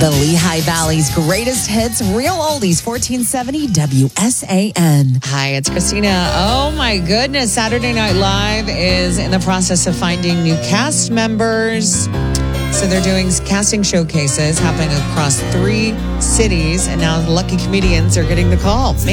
The Lehigh Valley's greatest hits, real oldies, 1470 WSAN. Hi, it's Christina. Oh my goodness. Saturday Night Live is in the process of finding new cast members. So they're doing casting showcases happening across 3 cities, and now lucky comedians are getting the call.